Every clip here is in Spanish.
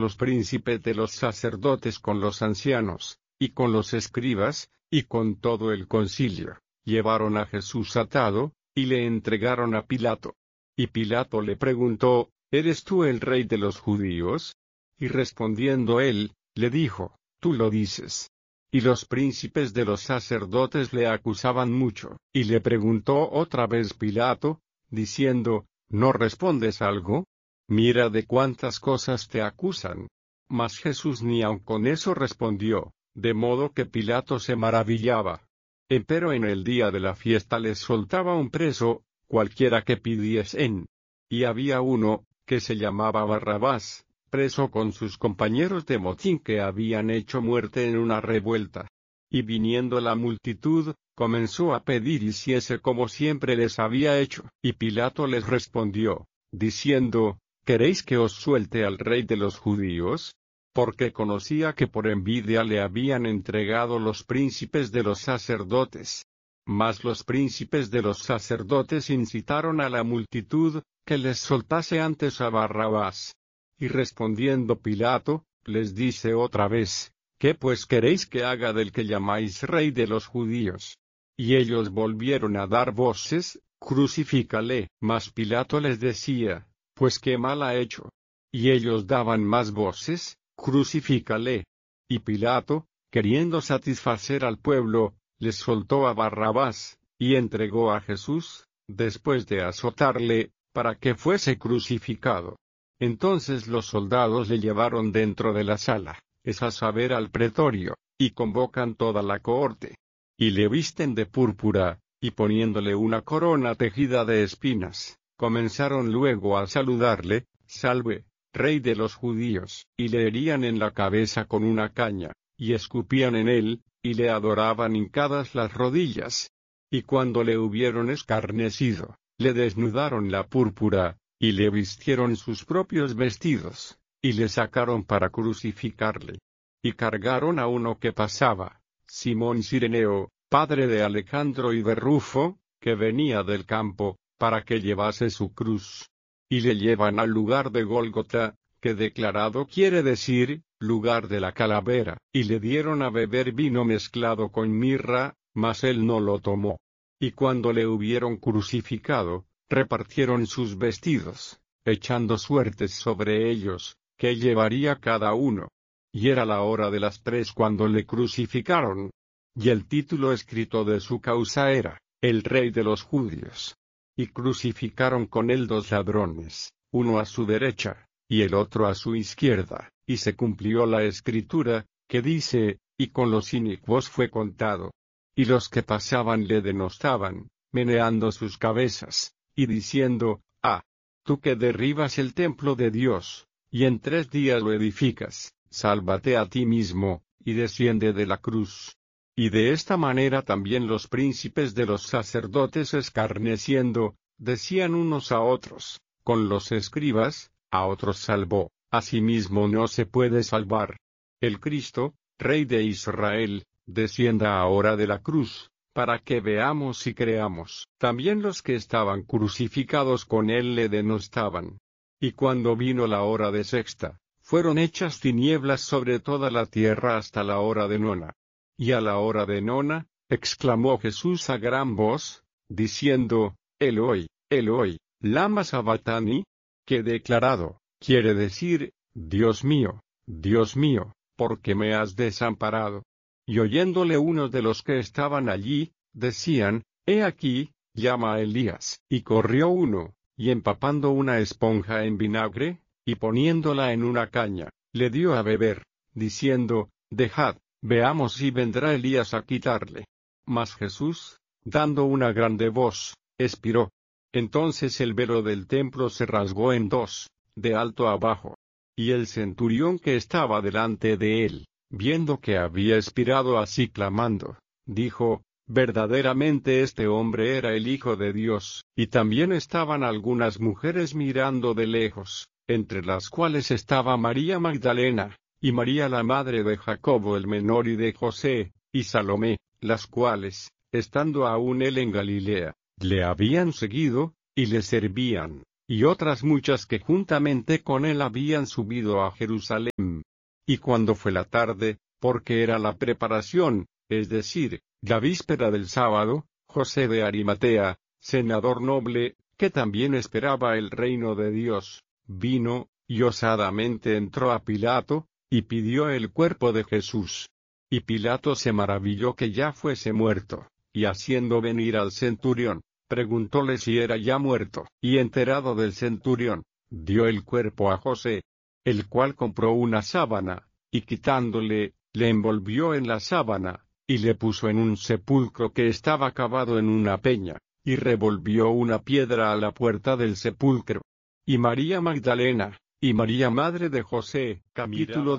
los príncipes de los sacerdotes con los ancianos, y con los escribas, y con todo el concilio, llevaron a Jesús atado, y le entregaron a Pilato. Y Pilato le preguntó, ¿eres tú el rey de los judíos? Y respondiendo él, le dijo, tú lo dices. Y los príncipes de los sacerdotes le acusaban mucho, y le preguntó otra vez Pilato, diciendo, ¿no respondes algo? Mira de cuántas cosas te acusan. Mas Jesús ni aun con eso respondió, de modo que Pilato se maravillaba. Empero en el día de la fiesta les soltaba un preso, cualquiera que pidiesen. Y había uno, que se llamaba Barrabás, preso con sus compañeros de motín que habían hecho muerte en una revuelta. Y viniendo la multitud, comenzó a pedir hiciese como siempre les había hecho. Y Pilato les respondió, diciendo, ¿queréis que os suelte al rey de los judíos? Porque conocía que por envidia le habían entregado los príncipes de los sacerdotes. Mas los príncipes de los sacerdotes incitaron a la multitud, que les soltase antes a Barrabás. Y respondiendo Pilato, les dice otra vez, ¿qué pues queréis que haga del que llamáis rey de los judíos? Y ellos volvieron a dar voces, crucifícale. Mas Pilato les decía, pues qué mal ha hecho. Y ellos daban más voces, crucifícale. Y Pilato, queriendo satisfacer al pueblo, les soltó a Barrabás, y entregó a Jesús, después de azotarle, para que fuese crucificado. Entonces los soldados le llevaron dentro de la sala, es a saber al pretorio, y convocan toda la cohorte. Y le visten de púrpura, y poniéndole una corona tejida de espinas, comenzaron luego a saludarle, salve, rey de los judíos, y le herían en la cabeza con una caña, y escupían en él, y le adoraban hincadas las rodillas. Y cuando le hubieron escarnecido, le desnudaron la púrpura, y le vistieron sus propios vestidos, y le sacaron para crucificarle. Y cargaron a uno que pasaba, Simón Cireneo, padre de Alejandro y de Rufo, que venía del campo, para que llevase su cruz. Y le llevan al lugar de Gólgota, que declarado quiere decir, lugar de la calavera, y le dieron a beber vino mezclado con mirra, mas él no lo tomó. Y cuando le hubieron crucificado, repartieron sus vestidos, echando suertes sobre ellos, que llevaría cada uno. Y era la hora de las 3 cuando le crucificaron. Y el título escrito de su causa era, el rey de los judíos. Y crucificaron con él 2 ladrones, uno a su derecha, y el otro a su izquierda, y se cumplió la escritura, que dice, y con los inicuos fue contado. Y los que pasaban le denostaban, meneando sus cabezas, y diciendo, tú que derribas el templo de Dios, y en 3 días lo edificas, sálvate a ti mismo, y desciende de la cruz. Y de esta manera también los príncipes de los sacerdotes escarneciendo, decían unos a otros, con los escribas, a otros salvó, a sí mismo no se puede salvar. El Cristo, Rey de Israel, descienda ahora de la cruz, para que veamos y creamos. También los que estaban crucificados con él le denostaban. Y cuando vino la hora de sexta, fueron hechas tinieblas sobre toda la tierra hasta la hora de nona. Y a la hora de nona, exclamó Jesús a gran voz, diciendo, Eloi, Eloi, lama sabactani, que declarado, quiere decir, Dios mío, ¿por qué me has desamparado? Y oyéndole unos de los que estaban allí, decían, he aquí, llama a Elías. Y corrió uno, y empapando una esponja en vinagre, y poniéndola en una caña, le dio a beber, diciendo, dejad, veamos si vendrá Elías a quitarle. Mas Jesús, dando una grande voz, expiró. Entonces el velo del templo se rasgó en 2, de alto a abajo. Y el centurión que estaba delante de él, viendo que había expirado así clamando, dijo, verdaderamente este hombre era el Hijo de Dios. Y también estaban algunas mujeres mirando de lejos, entre las cuales estaba María Magdalena, y María la madre de Jacobo el menor y de José, y Salomé, las cuales, estando aún él en Galilea, le habían seguido, y le servían. y otras muchas que juntamente con él habían subido a Jerusalén. Y cuando fue la tarde, porque era la preparación, es decir, la víspera del sábado, José de Arimatea, senador noble, que también esperaba el reino de Dios, vino, y osadamente entró a Pilato, y pidió el cuerpo de Jesús. Y Pilato se maravilló que ya fuese muerto, y haciendo venir al centurión, preguntóle si era ya muerto, y enterado del centurión, dio el cuerpo a José, el cual compró una sábana, y quitándole, le envolvió en la sábana, y le puso en un sepulcro que estaba cavado en una peña, y revolvió una piedra a la puerta del sepulcro. Y María Magdalena, y María madre de José, capítulo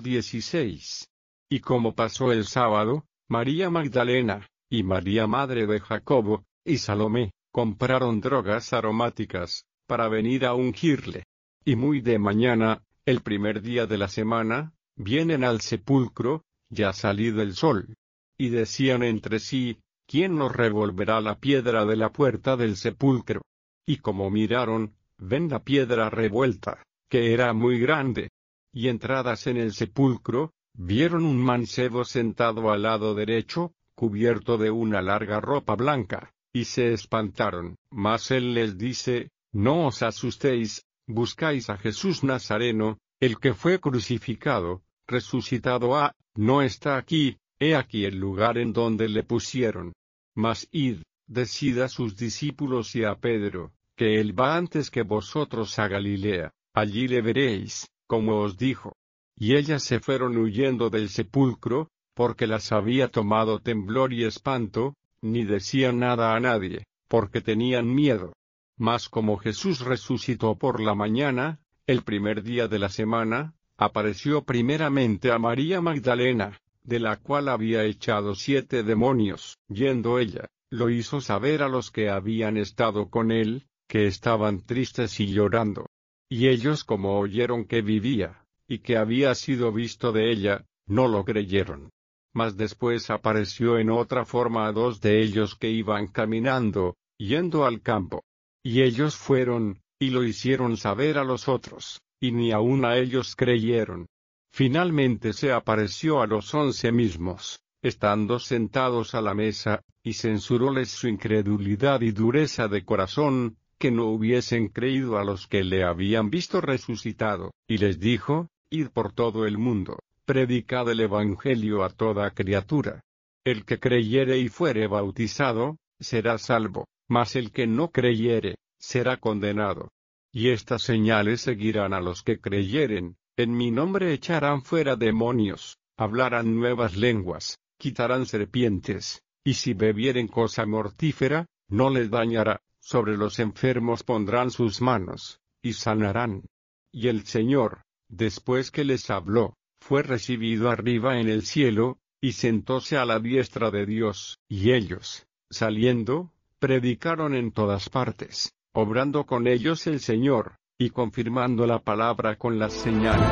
16. Y como pasó el sábado, María Magdalena, y María madre de Jacobo, y Salomé, compraron drogas aromáticas, para venir a ungirle. Y muy de mañana, el primer día de la semana, vienen al sepulcro, ya salido el sol. Y decían entre sí, ¿quién nos revolverá la piedra de la puerta del sepulcro? Y como miraron, ven la piedra revuelta, que era muy grande. Y entradas en el sepulcro, vieron un mancebo sentado al lado derecho, cubierto de una larga ropa blanca, y se espantaron. Mas él les dice, no os asustéis, buscáis a Jesús Nazareno, el que fue crucificado, resucitado no está aquí, he aquí el lugar en donde le pusieron. Mas id, decid a sus discípulos y a Pedro, que él va antes que vosotros a Galilea, allí le veréis, como os dijo. Y ellas se fueron huyendo del sepulcro, porque las había tomado temblor y espanto, ni decían nada a nadie, porque tenían miedo. Mas como Jesús resucitó por la mañana, el primer día de la semana, apareció primeramente a María Magdalena, de la cual había echado 7 demonios. Yendo ella, lo hizo saber a los que habían estado con él, que estaban tristes y llorando. Y ellos, como oyeron que vivía, y que había sido visto de ella, no lo creyeron. Mas después apareció en otra forma a 2 de ellos que iban caminando, yendo al campo. Y ellos fueron, y lo hicieron saber a los otros, y ni aun a ellos creyeron. Finalmente se apareció a los 11 mismos, estando sentados a la mesa, y censuróles su incredulidad y dureza de corazón, que no hubiesen creído a los que le habían visto resucitado, y les dijo, id por todo el mundo, predicad el Evangelio a toda criatura. El que creyere y fuere bautizado, será salvo, mas el que no creyere, será condenado. Y estas señales seguirán a los que creyeren, en mi nombre echarán fuera demonios, hablarán nuevas lenguas, quitarán serpientes, y si bebieren cosa mortífera, no les dañará, sobre los enfermos pondrán sus manos, y sanarán. Y el Señor, después que les habló, fue recibido arriba en el cielo, y sentóse a la diestra de Dios. Y ellos, saliendo, predicaron en todas partes, obrando con ellos el Señor, y confirmando la palabra con las señales.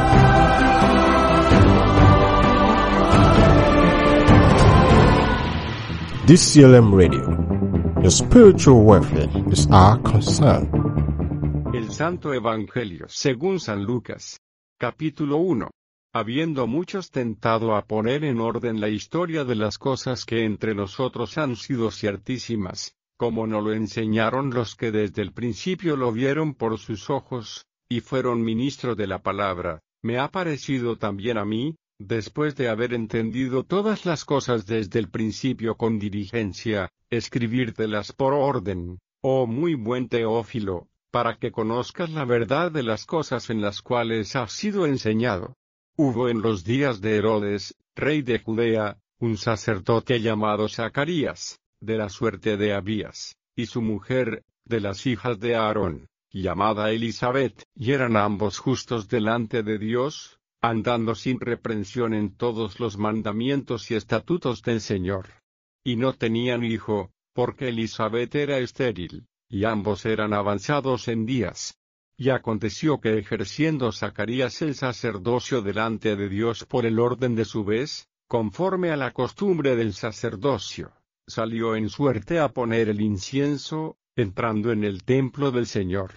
DCLM Radio. Your spiritual welfare is our concern. El Santo Evangelio según San Lucas. Capítulo 1. Habiendo muchos tentado a poner en orden la historia de las cosas que entre nosotros han sido ciertísimas, como nos lo enseñaron los que desde el principio lo vieron por sus ojos, y fueron ministros de la palabra, me ha parecido también a mí, después de haber entendido todas las cosas desde el principio con diligencia, escribírtelas por orden, oh muy buen Teófilo, para que conozcas la verdad de las cosas en las cuales has sido enseñado. Hubo en los días de Herodes, rey de Judea, un sacerdote llamado Zacarías, de la suerte de Abías, y su mujer, de las hijas de Aarón, llamada Elisabet, y eran ambos justos delante de Dios, andando sin reprensión en todos los mandamientos y estatutos del Señor. Y no tenían hijo, porque Elisabet era estéril, y ambos eran avanzados en días. Y aconteció que ejerciendo Zacarías el sacerdocio delante de Dios por el orden de su vez, conforme a la costumbre del sacerdocio, salió en suerte a poner el incienso, entrando en el templo del Señor.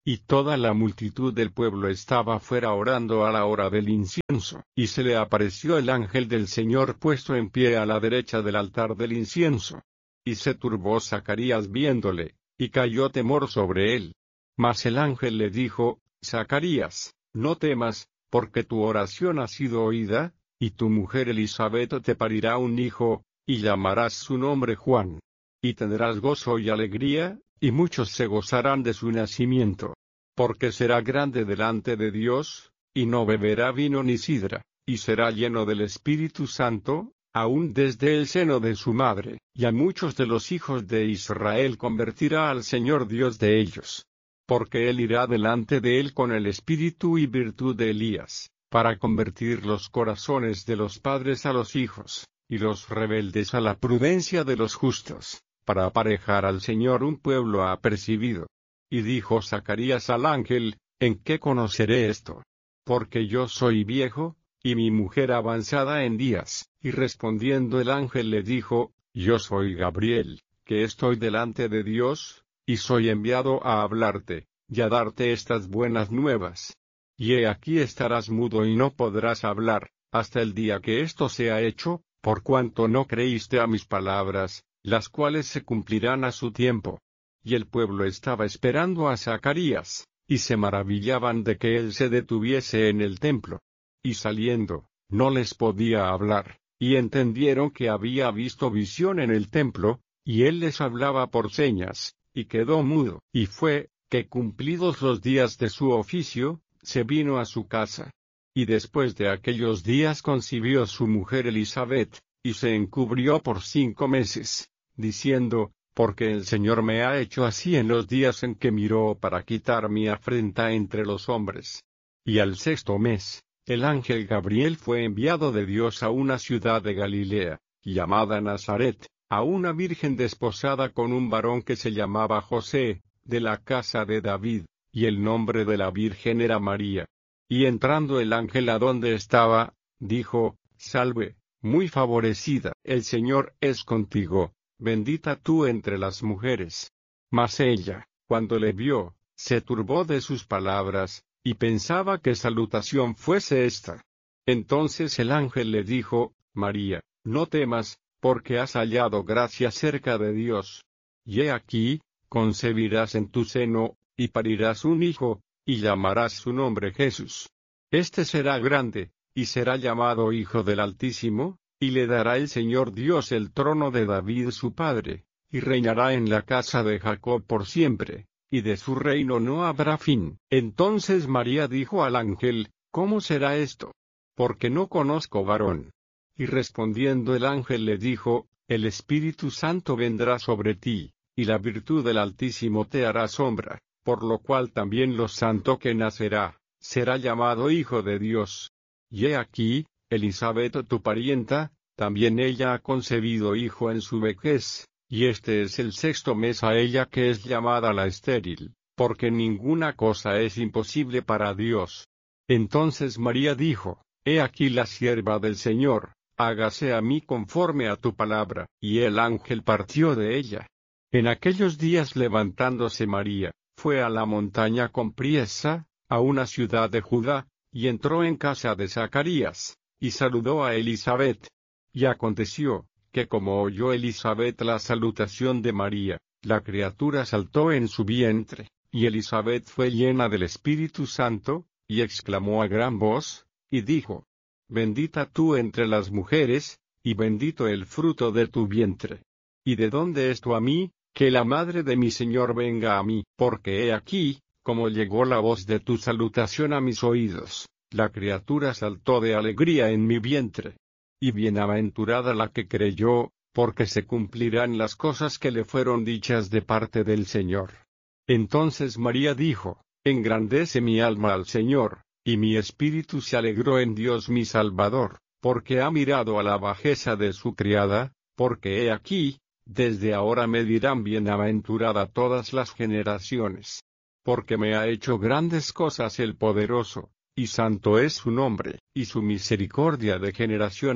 Y toda la multitud del pueblo estaba fuera orando a la hora del incienso, y se le apareció el ángel del Señor puesto en pie a la derecha del altar del incienso. Y se turbó Zacarías viéndole, y cayó temor sobre él. Mas el ángel le dijo: Zacarías, no temas, porque tu oración ha sido oída, y tu mujer Elisabet te parirá un hijo, y llamarás su nombre Juan. Y tendrás gozo y alegría, y muchos se gozarán de su nacimiento. Porque será grande delante de Dios, y no beberá vino ni sidra, y será lleno del Espíritu Santo, aún desde el seno de su madre, y a muchos de los hijos de Israel convertirá al Señor Dios de ellos. Porque él irá delante de él con el espíritu y virtud de Elías, para convertir los corazones de los padres a los hijos, y los rebeldes a la prudencia de los justos, para aparejar al Señor un pueblo apercibido. Y dijo Zacarías al ángel: ¿En qué conoceré esto? Porque yo soy viejo, y mi mujer avanzada en días. Y respondiendo el ángel le dijo: Yo soy Gabriel, que estoy delante de Dios, y soy enviado a hablarte, y a darte estas buenas nuevas. Y he aquí estarás mudo y no podrás hablar, hasta el día que esto sea hecho, por cuanto no creíste a mis palabras, las cuales se cumplirán a su tiempo. Y el pueblo estaba esperando a Zacarías, y se maravillaban de que él se detuviese en el templo. Y saliendo, no les podía hablar, y entendieron que había visto visión en el templo, y él les hablaba por señas, y quedó mudo. Y fue, que cumplidos los días de su oficio, se vino a su casa. Y después de aquellos días concibió su mujer Elisabet, y se encubrió por 5 meses, diciendo: Porque el Señor me ha hecho así en los días en que miró para quitar mi afrenta entre los hombres. Y al 6º mes, el ángel Gabriel fue enviado de Dios a una ciudad de Galilea, llamada Nazaret, a una virgen desposada con un varón que se llamaba José, de la casa de David, y el nombre de la virgen era María. Y entrando el ángel a donde estaba, dijo: Salve, muy favorecida, el Señor es contigo, bendita tú entre las mujeres. Mas ella, cuando le vio, se turbó de sus palabras, y pensaba qué salutación fuese esta. Entonces el ángel le dijo: María, no temas, porque has hallado gracia cerca de Dios. Y he aquí, concebirás en tu seno, y parirás un hijo, y llamarás su nombre Jesús. Este será grande, y será llamado Hijo del Altísimo, y le dará el Señor Dios el trono de David su padre, y reinará en la casa de Jacob por siempre, y de su reino no habrá fin. Entonces María dijo al ángel: ¿Cómo será esto? Porque no conozco varón. Y respondiendo el ángel le dijo: El Espíritu Santo vendrá sobre ti, y la virtud del Altísimo te hará sombra, por lo cual también lo santo que nacerá, será llamado Hijo de Dios. Y he aquí, Elisabet tu parienta, también ella ha concebido hijo en su vejez, y este es el 6º mes a ella que es llamada la estéril, porque ninguna cosa es imposible para Dios. Entonces María dijo: He aquí la sierva del Señor, hágase a mí conforme a tu palabra. Y el ángel partió de ella. En aquellos días levantándose María, fue a la montaña con priesa, a una ciudad de Judá, y entró en casa de Zacarías, y saludó a Elisabet. Y aconteció, que como oyó Elisabet la salutación de María, la criatura saltó en su vientre, y Elisabet fue llena del Espíritu Santo, y exclamó a gran voz, y dijo: Bendita tú entre las mujeres, y bendito el fruto de tu vientre. ¿Y de dónde esto a mí, que la madre de mi Señor venga a mí? Porque he aquí, como llegó la voz de tu salutación a mis oídos, la criatura saltó de alegría en mi vientre. Y bienaventurada la que creyó, porque se cumplirán las cosas que le fueron dichas de parte del Señor. Entonces María dijo: Engrandece mi alma al Señor, y mi espíritu se alegró en Dios mi Salvador, porque ha mirado a la bajeza de su criada, porque he aquí, desde ahora me dirán bienaventurada todas las generaciones. Porque me ha hecho grandes cosas el poderoso, y santo es su nombre, y su misericordia de generación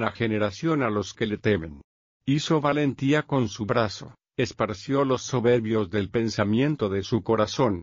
a los que le temen. Hizo valentía con su brazo, esparció los soberbios del pensamiento de su corazón.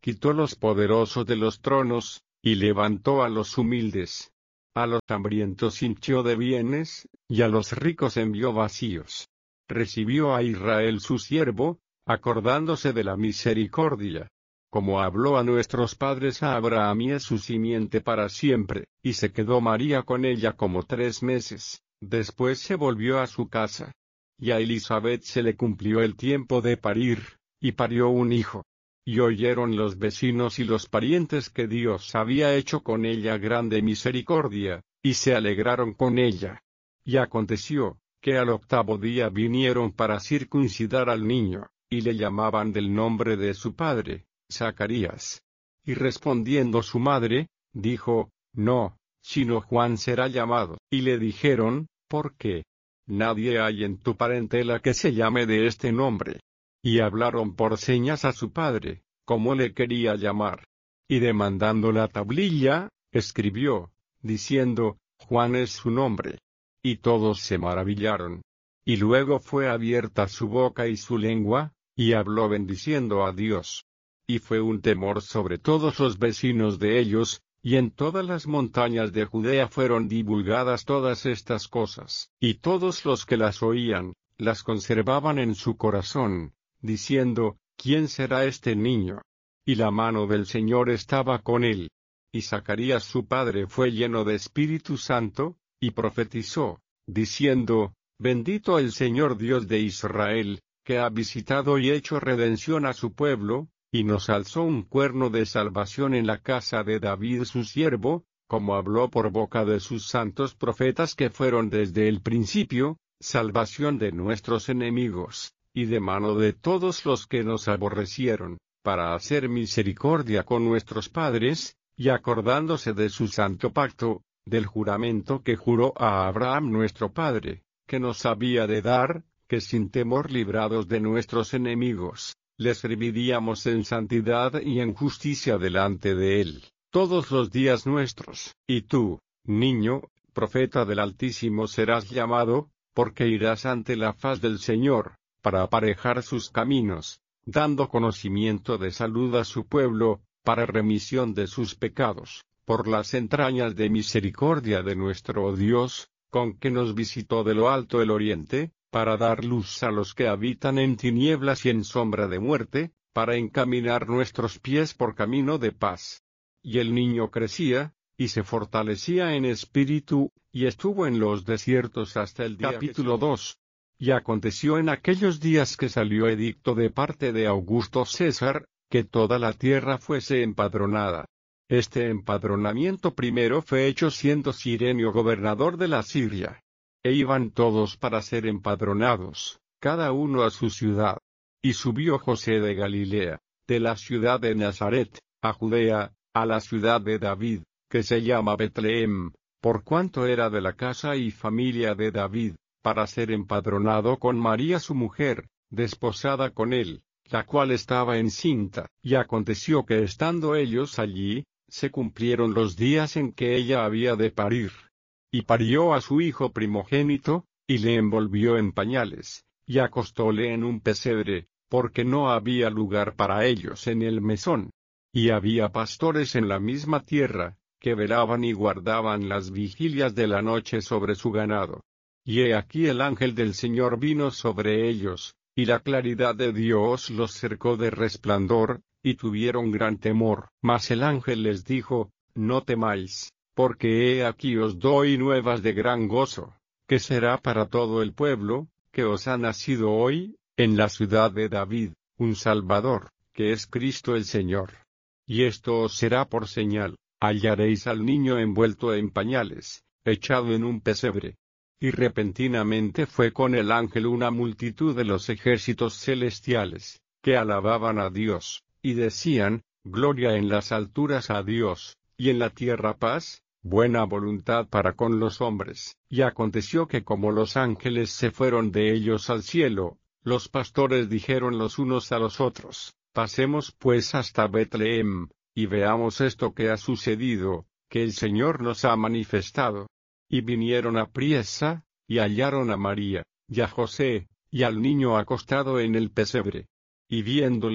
quitó los poderosos de los tronos, y levantó a los humildes. A los hambrientos hinchió de bienes, y a los ricos envió vacíos. Recibió a Israel su siervo, acordándose de la misericordia. Como habló a nuestros padres a Abraham y a su simiente para siempre, y se quedó María con ella como 3 meses, después se volvió a su casa. Y a Elizabeth se le cumplió el tiempo de parir, y parió un hijo. Y oyeron los vecinos y los parientes que Dios había hecho con ella grande misericordia, y se alegraron con ella. Y aconteció, que al 8º día vinieron para circuncidar al niño, y le llamaban del nombre de su padre, Zacarías. Y respondiendo su madre, dijo, no, sino Juan será llamado. Y le dijeron, ¿por qué? Nadie hay en tu parentela que se llame de este nombre. Y hablaron por señas a su padre, cómo le quería llamar. Y demandando la tablilla, escribió, diciendo, Juan es su nombre. Y todos se maravillaron. Y luego fue abierta su boca y su lengua, y habló bendiciendo a Dios. Y fue un temor sobre todos los vecinos de ellos, y en todas las montañas de Judea fueron divulgadas todas estas cosas. Y todos los que las oían, las conservaban en su corazón, diciendo, ¿quién será este niño? Y la mano del Señor estaba con él. Y Zacarías su padre fue lleno de Espíritu Santo, y profetizó, diciendo, bendito el Señor Dios de Israel, que ha visitado y hecho redención a su pueblo, y nos alzó un cuerno de salvación en la casa de David su siervo, como habló por boca de sus santos profetas que fueron desde el principio, salvación de nuestros enemigos, y de mano de todos los que nos aborrecieron, para hacer misericordia con nuestros padres, y acordándose de su santo pacto, del juramento que juró a Abraham nuestro padre, que nos había de dar, que sin temor librados de nuestros enemigos, les serviríamos en santidad y en justicia delante de él, todos los días nuestros. Y tú, niño, profeta del Altísimo serás llamado, porque irás ante la faz del Señor, para aparejar sus caminos, dando conocimiento de salud a su pueblo, para remisión de sus pecados, por las entrañas de misericordia de nuestro Dios, con que nos visitó de lo alto el oriente, para dar luz a los que habitan en tinieblas y en sombra de muerte, para encaminar nuestros pies por camino de paz. Y el niño crecía, y se fortalecía en espíritu, y estuvo en los desiertos hasta el día. Capítulo 2. Y aconteció en aquellos días que salió edicto de parte de Augusto César, que toda la tierra fuese empadronada. Este empadronamiento primero fue hecho siendo Cirenio gobernador de la Siria. E iban todos para ser empadronados, cada uno a su ciudad. Y subió José de Galilea, de la ciudad de Nazaret, a Judea, a la ciudad de David, que se llama Betlehem, por cuanto era de la casa y familia de David, para ser empadronado con María su mujer, desposada con él, la cual estaba encinta. Y aconteció que estando ellos allí, se cumplieron los días en que ella había de parir. Y parió a su hijo primogénito, y le envolvió en pañales, y acostóle en un pesebre, porque no había lugar para ellos en el mesón. Y había pastores en la misma tierra, que velaban y guardaban las vigilias de la noche sobre su ganado. Y he aquí el ángel del Señor vino sobre ellos, y la claridad de Dios los cercó de resplandor, y tuvieron gran temor. Mas el ángel les dijo, no temáis, porque he aquí os doy nuevas de gran gozo, que será para todo el pueblo, que os ha nacido hoy, en la ciudad de David, un Salvador, que es Cristo el Señor. Y esto os será por señal, hallaréis al niño envuelto en pañales, echado en un pesebre. Y repentinamente fue con el ángel una multitud de los ejércitos celestiales, que alababan a Dios, y decían, Gloria en las alturas a Dios, y en la tierra paz, buena voluntad para con los hombres. Y aconteció que como los ángeles se fueron de ellos al cielo, los pastores dijeron los unos a los otros, pasemos pues hasta Betlehem, y veamos esto que ha sucedido, que el Señor nos ha manifestado. Y vinieron apriesa, y hallaron a María, y a José, y al niño acostado en el pesebre. Y viéndolo,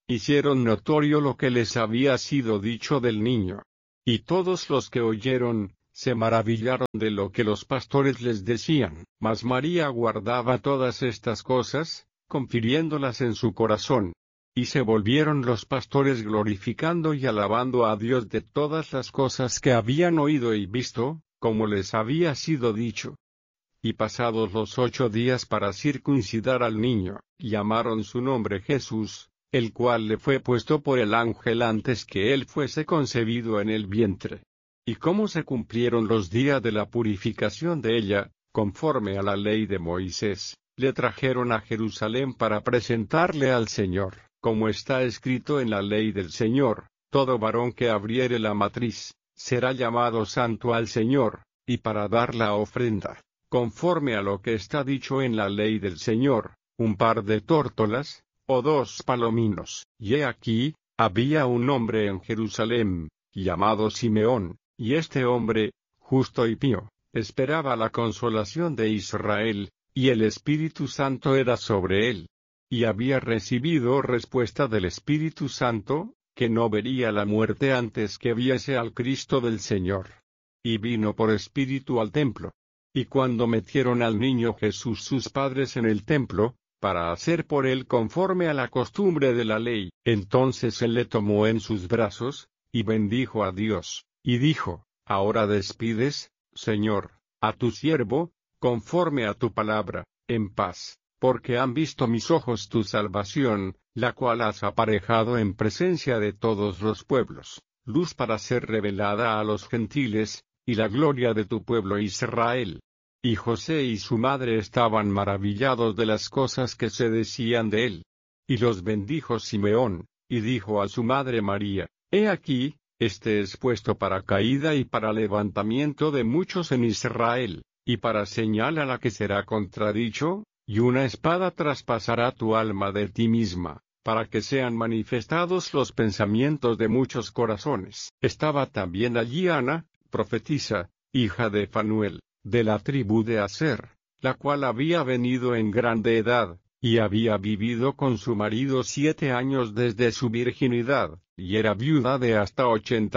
hicieron notorio lo que les había sido dicho del niño. Y todos los que oyeron, se maravillaron de lo que los pastores les decían. Mas María guardaba todas estas cosas, confiriéndolas en su corazón. Y se volvieron los pastores glorificando y alabando a Dios de todas las cosas que habían oído y visto, como les había sido dicho. Y pasados los 8 días para circuncidar al niño, llamaron su nombre Jesús, el cual le fue puesto por el ángel antes que él fuese concebido en el vientre. Y como se cumplieron los días de la purificación de ella, conforme a la ley de Moisés, le trajeron a Jerusalén para presentarle al Señor, como está escrito en la ley del Señor: todo varón que abriere la matriz, será llamado santo al Señor, y para dar la ofrenda, conforme a lo que está dicho en la ley del Señor, un par de tórtolas, o 2 palominos. Y he aquí, había un hombre en Jerusalén, llamado Simeón, y este hombre, justo y pío, esperaba la consolación de Israel, y el Espíritu Santo era sobre él. Y había recibido respuesta del Espíritu Santo, que no vería la muerte antes que viese al Cristo del Señor. Y vino por espíritu al templo. Y cuando metieron al niño Jesús sus padres en el templo, para hacer por él conforme a la costumbre de la ley, entonces él le tomó en sus brazos, y bendijo a Dios, y dijo: ahora despides, Señor, a tu siervo, conforme a tu palabra, en paz, porque han visto mis ojos tu salvación, la cual has aparejado en presencia de todos los pueblos, luz para ser revelada a los gentiles, y la gloria de tu pueblo Israel. Y José y su madre estaban maravillados de las cosas que se decían de él. Y los bendijo Simeón, y dijo a su madre María: he aquí, este es puesto para caída y para levantamiento de muchos en Israel, y para señal a la que será contradicho, y una espada traspasará tu alma de ti misma, para que sean manifestados los pensamientos de muchos corazones. Estaba también allí Ana, profetisa, hija de Fanuel, de la tribu de Aser, la cual había venido en grande edad, y había vivido con su marido 7 años desde su virginidad, y era viuda de hasta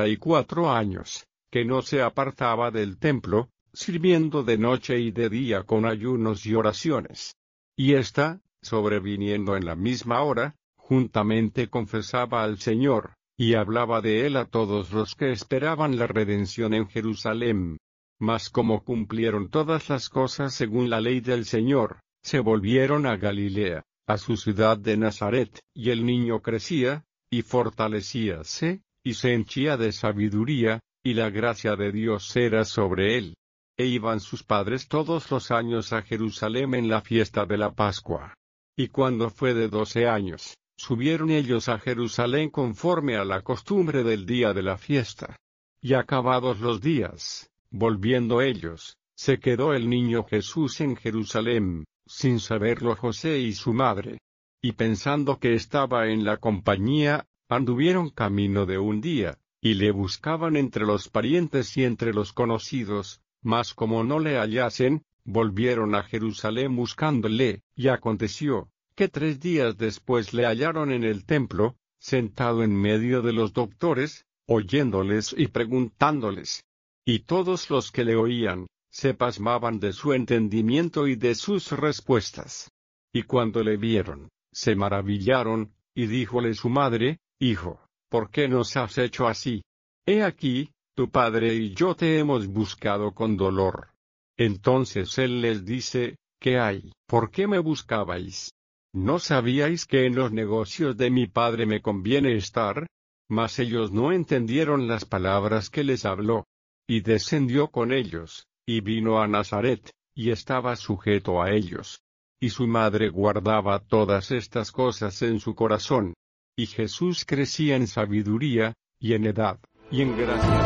84 años, que no se apartaba del templo, sirviendo de noche y de día con ayunos y oraciones. Y ésta, sobreviniendo en la misma hora, juntamente confesaba al Señor, y hablaba de él a todos los que esperaban la redención en Jerusalén. Mas como cumplieron todas las cosas según la ley del Señor, se volvieron a Galilea, a su ciudad de Nazaret, y el niño crecía, y fortalecíase, y se henchía de sabiduría, y la gracia de Dios era sobre él. E iban sus padres todos los años a Jerusalén en la fiesta de la Pascua. Y cuando fue de 12 años, subieron ellos a Jerusalén conforme a la costumbre del día de la fiesta. Y acabados los días, volviendo ellos, se quedó el niño Jesús en Jerusalén, sin saberlo José y su madre. Y pensando que estaba en la compañía, anduvieron camino de un día, y le buscaban entre los parientes y entre los conocidos, mas como no le hallasen, volvieron a Jerusalén buscándole, y aconteció, que 3 días después le hallaron en el templo, sentado en medio de los doctores, oyéndoles y preguntándoles. Y todos los que le oían, se pasmaban de su entendimiento y de sus respuestas. Y cuando le vieron, se maravillaron, y díjole su madre: Hijo, ¿por qué nos has hecho así? He aquí, tu padre y yo te hemos buscado con dolor. Entonces él les dice: ¿Qué hay? ¿Por qué me buscabais? ¿No sabíais que en los negocios de mi padre me conviene estar? Mas ellos no entendieron las palabras que les habló. Y descendió con ellos, y vino a Nazaret, y estaba sujeto a ellos. Y su madre guardaba todas estas cosas en su corazón. Y Jesús crecía en sabiduría, y en edad, y en gracia.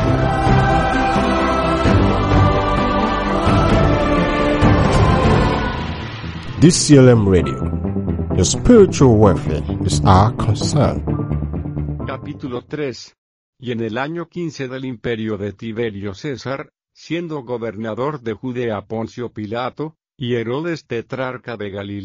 DCLM Radio. Your spiritual welfare is our concern. Capítulo 3. Y en el año 15 del imperio de Tiberio César, siendo gobernador de Judea Poncio Pilato, y Herodes tetrarca de Galilea,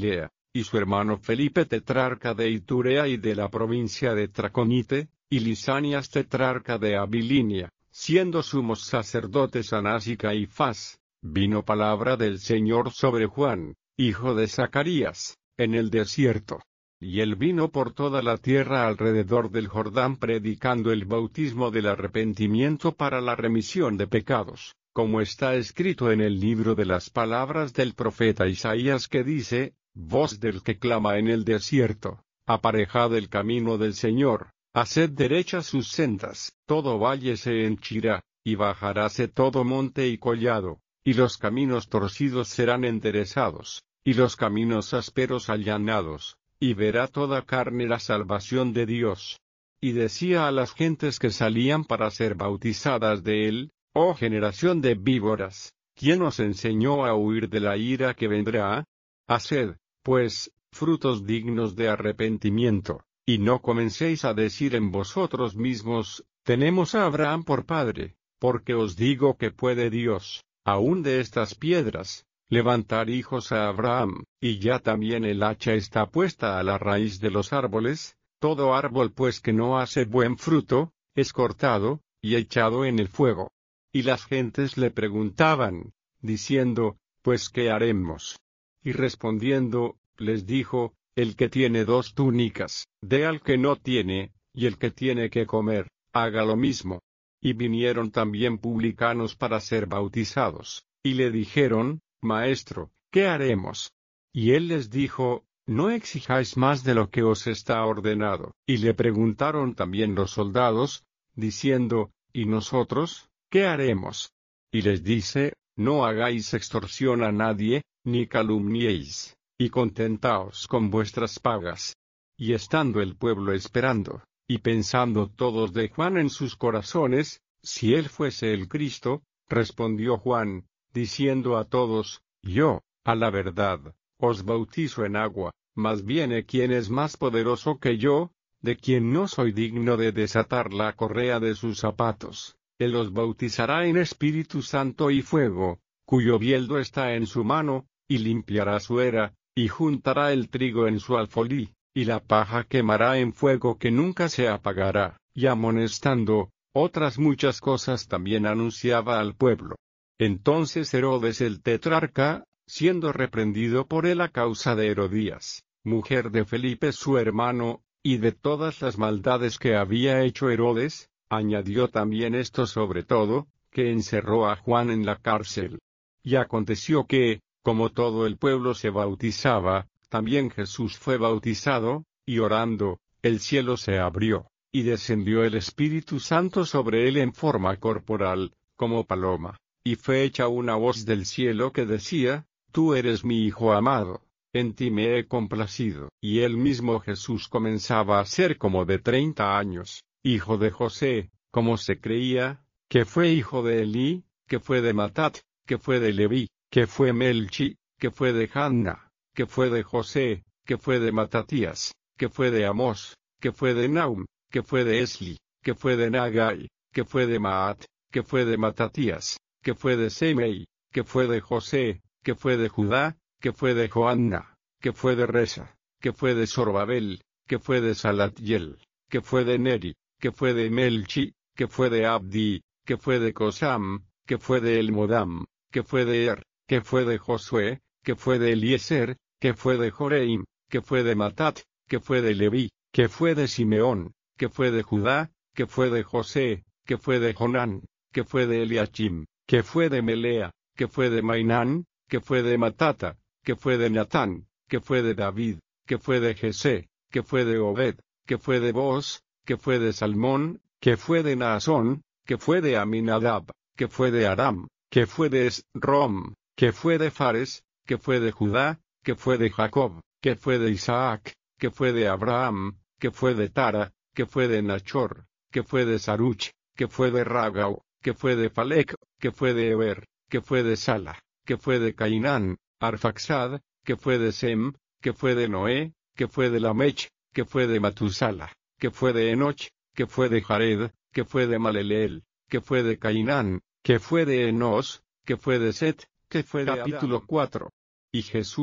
y su hermano Felipe tetrarca de Iturea y de la provincia de Traconite, y Lisanias tetrarca de Abilinia, siendo sumos sacerdotes Anás y Caifás, vino palabra del Señor sobre Juan, hijo de Zacarías, en el desierto. Y él vino por toda la tierra alrededor del Jordán predicando el bautismo del arrepentimiento para la remisión de pecados, como está escrito en el libro de las palabras del profeta Isaías que dice, voz del que clama en el desierto, aparejad el camino del Señor, haced derechas sus sendas, todo valle se henchirá, y bajaráse todo monte y collado, y los caminos torcidos serán enderezados, y los caminos ásperos allanados, y verá toda carne la salvación de Dios. Y decía a las gentes que salían para ser bautizadas de él, oh generación de víboras, ¿quién os enseñó a huir de la ira que vendrá? Haced, pues, frutos dignos de arrepentimiento, y no comencéis a decir en vosotros mismos, tenemos a Abraham por padre, porque os digo que puede Dios, aun de estas piedras, levantar hijos a Abraham, y ya también el hacha está puesta a la raíz de los árboles, todo árbol pues que no hace buen fruto, es cortado, y echado en el fuego. Y las gentes le preguntaban, diciendo, pues ¿qué haremos? Y respondiendo, les dijo, el que tiene 2 túnicas, dé al que no tiene, y el que tiene que comer, haga lo mismo. Y vinieron también publicanos para ser bautizados, y le dijeron, Maestro, ¿qué haremos? Y él les dijo, no exijáis más de lo que os está ordenado. Y le preguntaron también los soldados, diciendo, ¿y nosotros, qué haremos? Y les dice, no hagáis extorsión a nadie, ni calumniéis, y contentaos con vuestras pagas. Y estando el pueblo esperando, y pensando todos de Juan en sus corazones, si él fuese el Cristo, respondió Juan, diciendo a todos, yo, a la verdad, os bautizo en agua, mas viene quien es más poderoso que yo, de quien no soy digno de desatar la correa de sus zapatos. Él os bautizará en Espíritu Santo y fuego, cuyo bieldo está en su mano, y limpiará su era, y juntará el trigo en su alfolí, y la paja quemará en fuego que nunca se apagará, y amonestando, otras muchas cosas también anunciaba al pueblo. Entonces Herodes el tetrarca, siendo reprendido por él a causa de Herodías, mujer de Felipe su hermano, y de todas las maldades que había hecho Herodes, añadió también esto sobre todo, que encerró a Juan en la cárcel. Y aconteció que, como todo el pueblo se bautizaba, también Jesús fue bautizado, y orando, el cielo se abrió, y descendió el Espíritu Santo sobre él en forma corporal, como paloma. Y fue hecha una voz del cielo que decía, Tú eres mi Hijo amado, en ti me he complacido. Y él mismo Jesús comenzaba a ser como de 30 años, hijo de José, como se creía, que fue hijo de Elí, que fue de Matat, que fue de Leví, que fue Melchi, que fue de Janna, que fue de José, que fue de Matatías, que fue de Amós, que fue de Naum, que fue de Esli, que fue de Nagai, que fue de Maat, que fue de Matatías, que fue de Semei, que fue de José, que fue de Judá, que fue de Joanna, que fue de Resa, que fue de Zorobabel, que fue de Salatiel, que fue de Neri, que fue de Melchi, que fue de Abdi, que fue de Cosam, que fue de Elmodam, que fue de Er, que fue de Josué, que fue de Eliezer, que fue de Joreim, que fue de Matat, que fue de Leví, que fue de Simeón, que fue de Judá, que fue de José, que fue de Jonán, que fue de Eliachim, que fue de Melea, que fue de Mainán, que fue de Matata, que fue de Natán, que fue de David, que fue de Jesé, que fue de Obed, que fue de Boz, que fue de Salmón, que fue de Naasón, que fue de Aminadab, que fue de Aram, que fue de Esrom, que fue de Fares, que fue de Judá, que fue de Jacob, que fue de Isaac, que fue de Abraham, que fue de Tara, que fue de Nachor, que fue de Saruch, que fue de Ragau, que fue de Falec, que fue de Eber, que fue de Sala, que fue de Cainán, Arfaxad, que fue de Sem, que fue de Noé, que fue de Lamech, que fue de Matusala, que fue de Enoch, que fue de Jared, que fue de Maleleel, que fue de Cainán, que fue de Enos, que fue de Set, que fue de Capítulo 4. Y Jesús,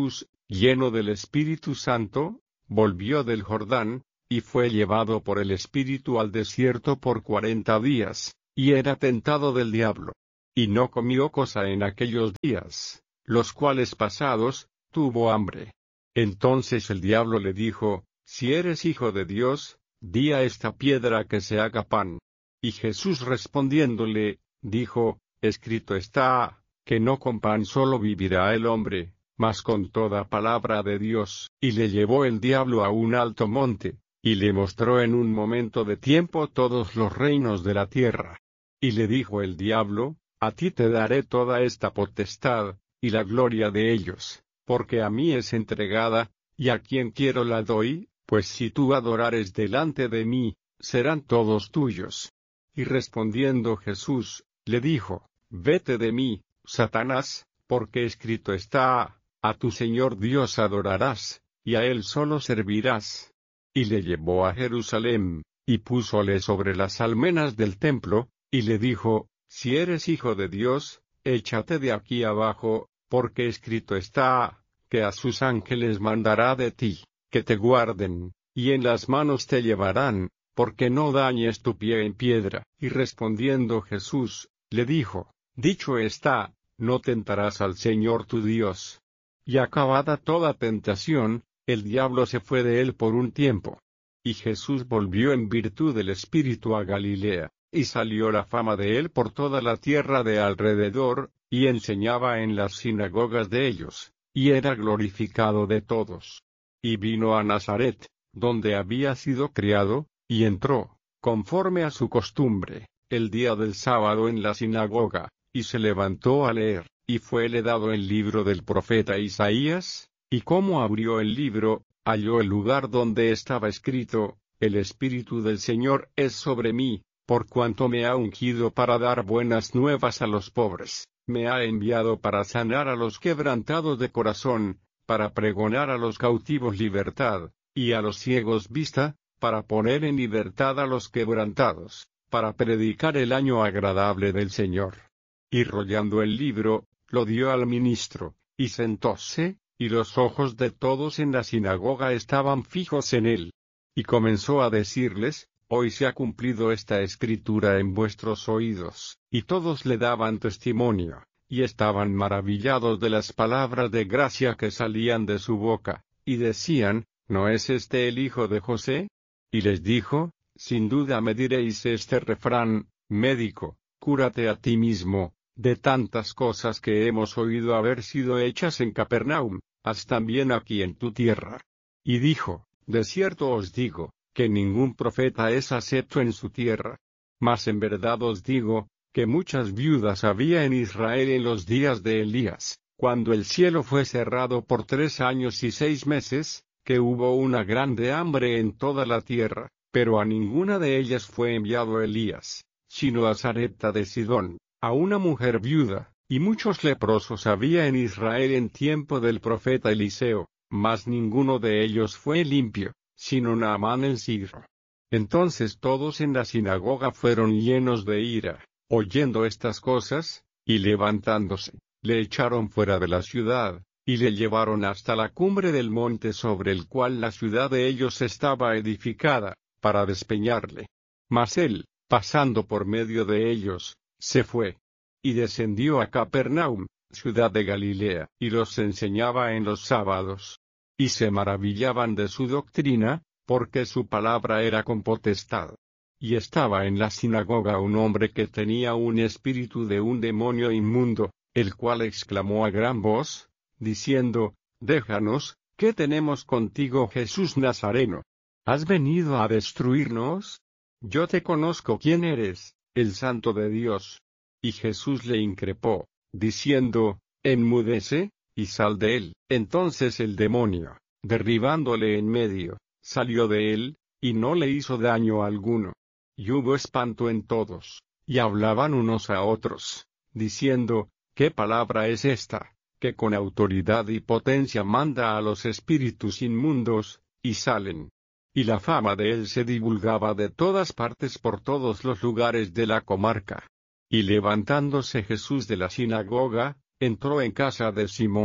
lleno del Espíritu Santo, volvió del Jordán, y fue llevado por el Espíritu al desierto por 40 días, y era tentado del diablo. Y no comió cosa en aquellos días, los cuales pasados, tuvo hambre. Entonces el diablo le dijo, si eres hijo de Dios, di a esta piedra que se haga pan. Y Jesús respondiéndole, dijo, escrito está, que no con pan solo vivirá el hombre, mas con toda palabra de Dios. Y le llevó el diablo a un alto monte, y le mostró en un momento de tiempo todos los reinos de la tierra. Y le dijo el diablo, a ti te daré toda esta potestad, y la gloria de ellos, porque a mí es entregada, y a quien quiero la doy, pues si tú adorares delante de mí, serán todos tuyos. Y respondiendo Jesús, le dijo, vete de mí, Satanás, porque escrito está, a tu Señor Dios adorarás, y a Él solo servirás. Y le llevó a Jerusalén, y púsole sobre las almenas del templo, y le dijo, si eres hijo de Dios, échate de aquí abajo, porque escrito está, que a sus ángeles mandará de ti, que te guarden, y en las manos te llevarán, porque no dañes tu pie en piedra. Y respondiendo Jesús, le dijo, dicho está, no tentarás al Señor tu Dios. Y acabada toda tentación, el diablo se fue de él por un tiempo. Y Jesús volvió en virtud del Espíritu a Galilea, y salió la fama de él por toda la tierra de alrededor, y enseñaba en las sinagogas de ellos, y era glorificado de todos. Y vino a Nazaret, donde había sido criado, y entró, conforme a su costumbre, el día del sábado en la sinagoga, y se levantó a leer, y fuele dado el libro del profeta Isaías, y como abrió el libro, halló el lugar donde estaba escrito, el Espíritu del Señor es sobre mí, por cuanto me ha ungido para dar buenas nuevas a los pobres, me ha enviado para sanar a los quebrantados de corazón, para pregonar a los cautivos libertad, y a los ciegos vista, para poner en libertad a los quebrantados, para predicar el año agradable del Señor. Y rollando el libro, lo dio al ministro, y sentóse, y los ojos de todos en la sinagoga estaban fijos en él. Y comenzó a decirles, hoy se ha cumplido esta escritura en vuestros oídos. Y todos le daban testimonio, y estaban maravillados de las palabras de gracia que salían de su boca, y decían, ¿no es este el hijo de José? Y les dijo, sin duda me diréis este refrán, médico, cúrate a ti mismo, de tantas cosas que hemos oído haber sido hechas en Capernaum, haz también aquí en tu tierra. Y dijo, de cierto os digo, que ningún profeta es acepto en su tierra. Mas en verdad os digo, que muchas viudas había en Israel en los días de Elías, cuando el cielo fue cerrado por 3 años y 6 meses, que hubo una grande hambre en toda la tierra, pero a ninguna de ellas fue enviado Elías, sino a Sarepta de Sidón, a una mujer viuda, y muchos leprosos había en Israel en tiempo del profeta Eliseo, mas ninguno de ellos fue limpio, sino Naamán el sirio. Entonces todos en la sinagoga fueron llenos de ira, oyendo estas cosas, y levantándose, le echaron fuera de la ciudad, y le llevaron hasta la cumbre del monte sobre el cual la ciudad de ellos estaba edificada, para despeñarle. Mas él, pasando por medio de ellos, se fue, y descendió a Capernaum, ciudad de Galilea, y los enseñaba en los sábados. Y se maravillaban de su doctrina, porque su palabra era con potestad. Y estaba en la sinagoga un hombre que tenía un espíritu de un demonio inmundo, el cual exclamó a gran voz, diciendo, déjanos, ¿qué tenemos contigo Jesús Nazareno? ¿Has venido a destruirnos? Yo te conozco quién eres, el Santo de Dios. Y Jesús le increpó, diciendo, enmudece, y sal de él. Entonces el demonio, derribándole en medio, salió de él, y no le hizo daño alguno. Y hubo espanto en todos, y hablaban unos a otros, diciendo, ¿qué palabra es esta, que con autoridad y potencia manda a los espíritus inmundos, y salen? Y la fama de él se divulgaba de todas partes por todos los lugares de la comarca. Y levantándose Jesús de la sinagoga, entró en casa de Simón,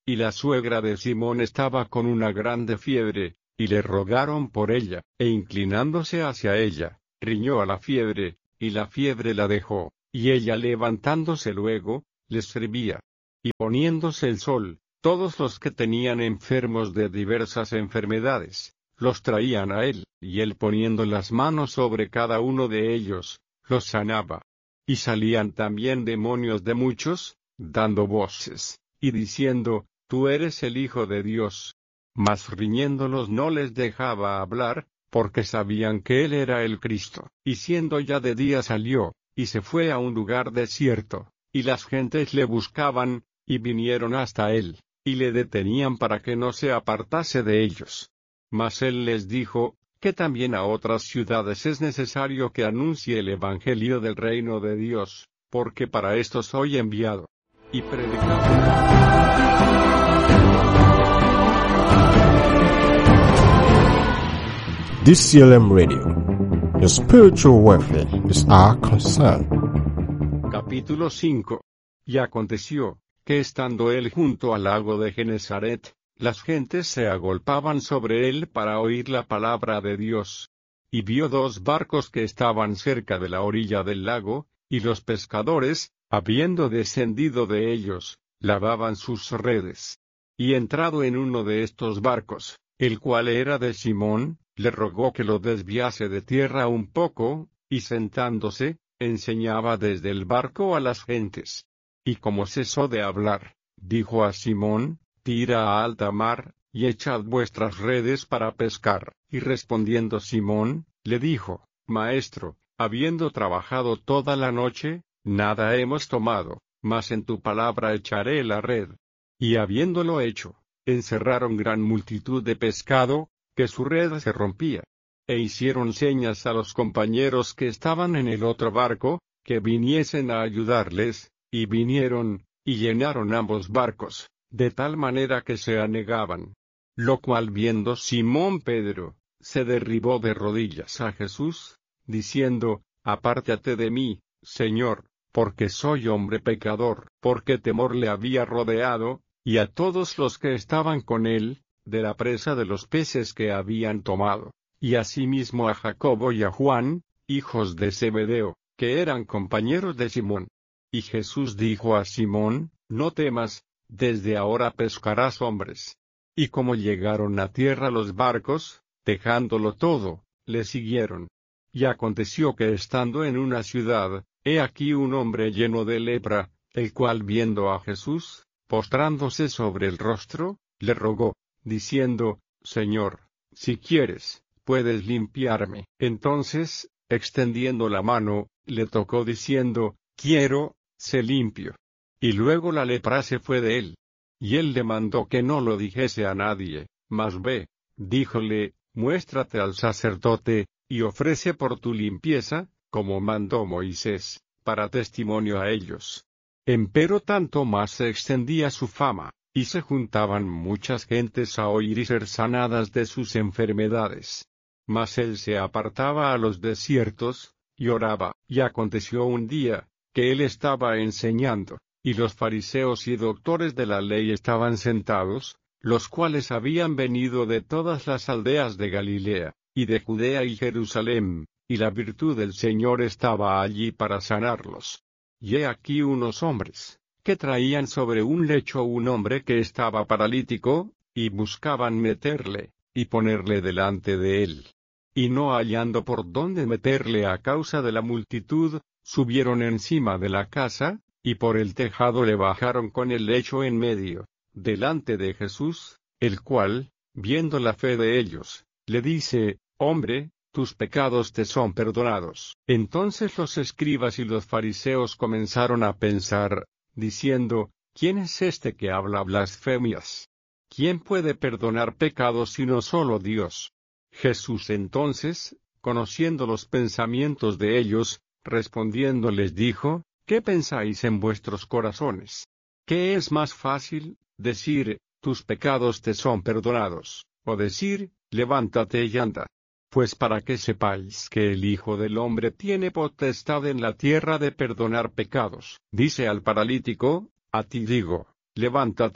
y la suegra de Simón estaba con una grande fiebre, y le rogaron por ella, e inclinándose hacia ella, riñó a la fiebre, y la fiebre la dejó, y ella levantándose luego, les servía. Y poniéndose el sol, todos los que tenían enfermos de diversas enfermedades, los traían a él, y él poniendo las manos sobre cada uno de ellos, los sanaba. Y salían también demonios de muchos, dando voces, y diciendo, Tú eres el Hijo de Dios. Mas riñéndolos no les dejaba hablar, porque sabían que él era el Cristo. Y siendo ya de día salió, y se fue a un lugar desierto, y las gentes le buscaban, y vinieron hasta él, y le detenían para que no se apartase de ellos. Mas él les dijo, que también a otras ciudades es necesario que anuncie el Evangelio del reino de Dios, porque para esto soy enviado. Y predicaba. DCLM Radio. Your spiritual welfare is our concern. Capítulo 5. Y aconteció, que estando él junto al lago de Genesaret, las gentes se agolpaban sobre él para oír la palabra de Dios. Y vio 2 barcos que estaban cerca de la orilla del lago, y los pescadores, habiendo descendido de ellos, lavaban sus redes. Y entrado en uno de estos barcos, el cual era de Simón, le rogó que lo desviase de tierra un poco, y sentándose, enseñaba desde el barco a las gentes. Y como cesó de hablar, dijo a Simón, Tira a alta mar, y echad vuestras redes para pescar. Y respondiendo Simón, le dijo, Maestro, habiendo trabajado toda la noche, nada hemos tomado, mas en tu palabra echaré la red. Y habiéndolo hecho, encerraron gran multitud de pescado, que su red se rompía. E hicieron señas a los compañeros que estaban en el otro barco, que viniesen a ayudarles, y vinieron, y llenaron ambos barcos, de tal manera que se anegaban. Lo cual viendo Simón Pedro, se derribó de rodillas a Jesús, diciendo, Apártate de mí, Señor, porque soy hombre pecador, porque temor le había rodeado, y a todos los que estaban con él, de la presa de los peces que habían tomado, y asimismo a Jacobo y a Juan, hijos de Zebedeo, que eran compañeros de Simón. Y Jesús dijo a Simón, No temas, desde ahora pescarás hombres. Y como llegaron a tierra los barcos, dejándolo todo, le siguieron. Y aconteció que estando en una ciudad, he aquí un hombre lleno de lepra, el cual viendo a Jesús, postrándose sobre el rostro, le rogó, diciendo, Señor, si quieres, puedes limpiarme. Entonces, extendiendo la mano, le tocó diciendo, Quiero, sé limpio. Y luego la lepra se fue de él. Y él le mandó que no lo dijese a nadie, mas ve, díjole, muéstrate al sacerdote, y ofrece por tu limpieza, como mandó Moisés, para testimonio a ellos. Empero tanto más se extendía su fama, y se juntaban muchas gentes a oír y ser sanadas de sus enfermedades. Mas él se apartaba a los desiertos, y oraba. Y aconteció un día, que él estaba enseñando, y los fariseos y doctores de la ley estaban sentados, los cuales habían venido de todas las aldeas de Galilea, y de Judea y Jerusalén, y la virtud del Señor estaba allí para sanarlos. Y he aquí unos hombres, que traían sobre un lecho un hombre que estaba paralítico, y buscaban meterle, y ponerle delante de él. Y no hallando por dónde meterle a causa de la multitud, subieron encima de la casa, y por el tejado le bajaron con el lecho en medio, delante de Jesús, el cual, viendo la fe de ellos, le dice, Hombre, tus pecados te son perdonados. Entonces los escribas y los fariseos comenzaron a pensar, diciendo, ¿quién es este que habla blasfemias? ¿Quién puede perdonar pecados sino solo Dios? Jesús entonces, conociendo los pensamientos de ellos, respondiendo les dijo, ¿qué pensáis en vuestros corazones? ¿Qué es más fácil, decir, tus pecados te son perdonados, o decir, levántate y anda? Pues para que sepáis que el Hijo del Hombre tiene potestad en la tierra de perdonar pecados. Dice al paralítico, a ti digo, levántate,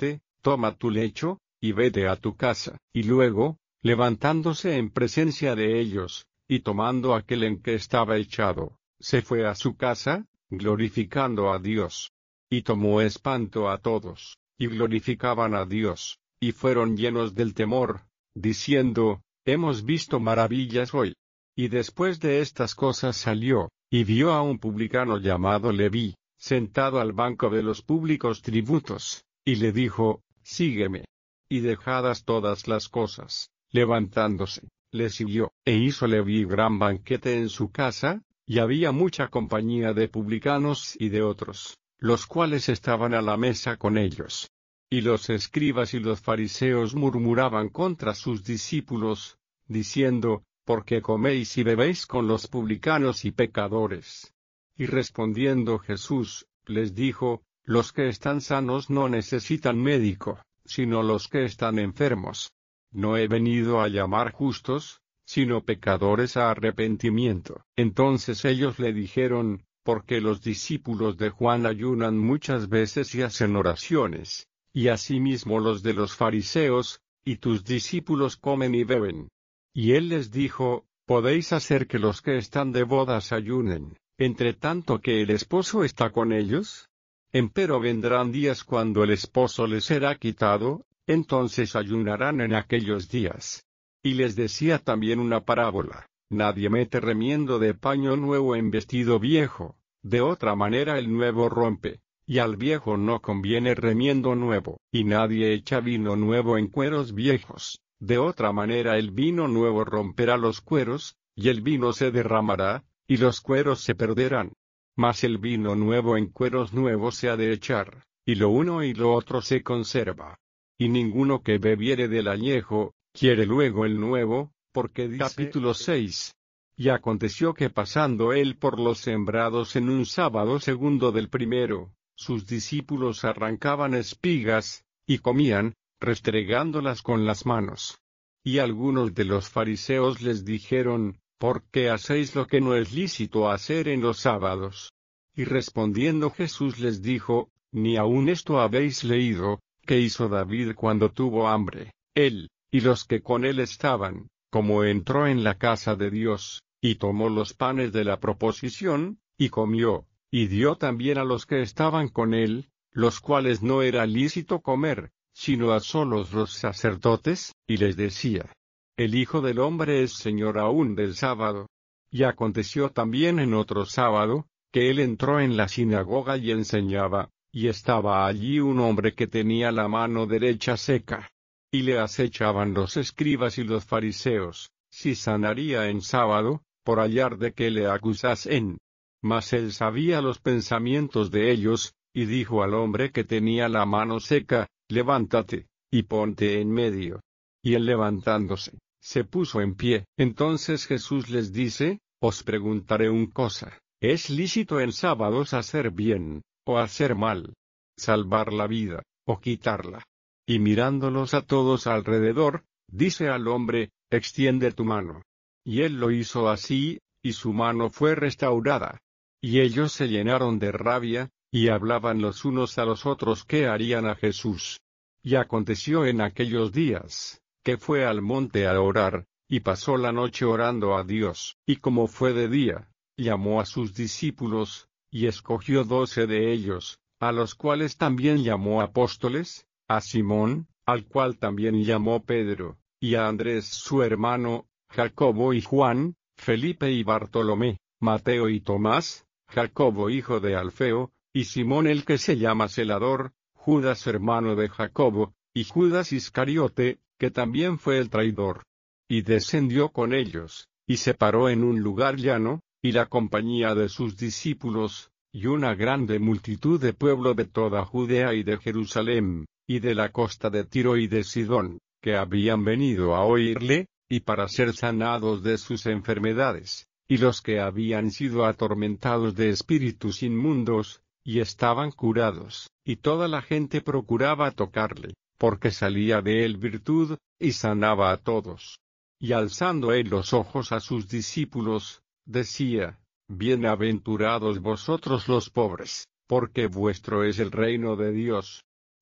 toma tu lecho, y vete a tu casa. Y luego, levantándose en presencia de ellos, y tomando aquel en que estaba echado, se fue a su casa, glorificando a Dios. Y tomó espanto a todos, y glorificaban a Dios, y fueron llenos del temor, diciendo, hemos visto maravillas hoy. Y después de estas cosas salió, y vio a un publicano llamado Leví, sentado al banco de los públicos tributos, y le dijo, sígueme. Y dejadas todas las cosas, levantándose, le siguió, e hizo Leví gran banquete en su casa, y había mucha compañía de publicanos y de otros, los cuales estaban a la mesa con ellos. Y los escribas y los fariseos murmuraban contra sus discípulos, diciendo, ¿por qué coméis y bebéis con los publicanos y pecadores? Y respondiendo Jesús, les dijo, los que están sanos no necesitan médico, sino los que están enfermos. No he venido a llamar justos, sino pecadores a arrepentimiento. Entonces ellos le dijeron, ¿por qué los discípulos de Juan ayunan muchas veces y hacen oraciones, y asimismo los de los fariseos, y tus discípulos comen y beben? Y él les dijo, ¿podéis hacer que los que están de bodas ayunen, entre tanto que el esposo está con ellos? Empero vendrán días cuando el esposo les será quitado, entonces ayunarán en aquellos días. Y les decía también una parábola, nadie mete remiendo de paño nuevo en vestido viejo, de otra manera el nuevo rompe, y al viejo no conviene remiendo nuevo, y nadie echa vino nuevo en cueros viejos, de otra manera el vino nuevo romperá los cueros, y el vino se derramará, y los cueros se perderán. Mas el vino nuevo en cueros nuevos se ha de echar, y lo uno y lo otro se conserva. Y ninguno que bebiere del añejo, quiere luego el nuevo, porque dice, capítulo 6. Y aconteció que pasando él por los sembrados en un sábado segundo del primero, sus discípulos arrancaban espigas, y comían, restregándolas con las manos. Y algunos de los fariseos les dijeron, ¿por qué hacéis lo que no es lícito hacer en los sábados? Y respondiendo Jesús les dijo, ¿ni aun esto habéis leído, que hizo David cuando tuvo hambre, él, y los que con él estaban, como entró en la casa de Dios, y tomó los panes de la proposición, y comió, y dio también a los que estaban con él, los cuales no era lícito comer, sino a solos los sacerdotes? Y les decía, el Hijo del Hombre es Señor aún del sábado. Y aconteció también en otro sábado, que él entró en la sinagoga y enseñaba, y estaba allí un hombre que tenía la mano derecha seca. Y le acechaban los escribas y los fariseos, si sanaría en sábado, por hallar de que le acusasen. Mas él sabía los pensamientos de ellos, y dijo al hombre que tenía la mano seca, levántate, y ponte en medio. Y él levantándose, se puso en pie. Entonces Jesús les dice, os preguntaré una cosa, ¿es lícito en sábados hacer bien, o hacer mal? ¿Salvar la vida, o quitarla? Y mirándolos a todos alrededor, dice al hombre, extiende tu mano. Y él lo hizo así, y su mano fue restaurada. Y ellos se llenaron de rabia, y hablaban los unos a los otros qué harían a Jesús. Y aconteció en aquellos días, que fue al monte a orar, y pasó la noche orando a Dios. Y como fue de día, llamó a sus discípulos, y escogió 12 de ellos, a los cuales también llamó apóstoles, a Simón, al cual también llamó Pedro, y a Andrés su hermano, Jacobo y Juan, Felipe y Bartolomé, Mateo y Tomás, Jacobo hijo de Alfeo, y Simón el que se llama Celador, Judas hermano de Jacobo, y Judas Iscariote, que también fue el traidor. Y descendió con ellos, y se paró en un lugar llano, y la compañía de sus discípulos, y una grande multitud de pueblo de toda Judea y de Jerusalén, y de la costa de Tiro y de Sidón, que habían venido a oírle, y para ser sanados de sus enfermedades, y los que habían sido atormentados de espíritus inmundos, y estaban curados, y toda la gente procuraba tocarle, porque salía de él virtud, y sanaba a todos. Y alzando él los ojos a sus discípulos, decía, bienaventurados vosotros los pobres, porque vuestro es el reino de Dios.